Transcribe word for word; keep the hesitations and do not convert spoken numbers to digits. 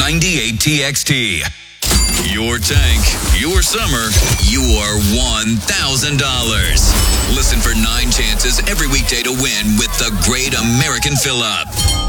ninety-eight T X T. Your tank, your summer, your one thousand dollars. Listen for nine chances every weekday to win with the Great American Fill-Up.